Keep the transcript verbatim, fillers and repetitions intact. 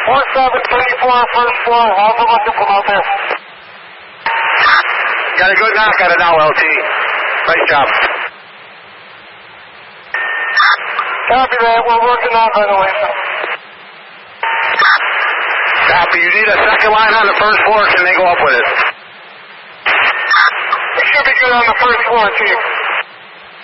four seven three four, first floor. How's it looking from out there? Got a good knock on it now, L T. Nice job. Copy that. We're working on ventilation. Copy. You need a second line on the first floor. Can they go up with it? We should be good on the first floor, Chief.